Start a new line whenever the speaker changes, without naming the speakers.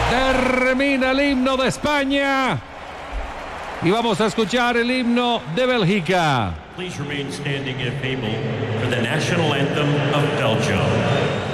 Termina el himno de España y vamos a escuchar el himno de Bélgica.
Please remain standing if able for the national anthem of Belgium.